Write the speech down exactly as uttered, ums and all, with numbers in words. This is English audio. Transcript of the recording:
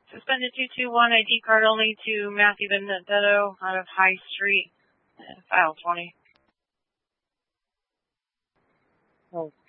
Suspended two two one, I D card only to Matthew Benedetto out of High Street, uh, file twenty. Okay.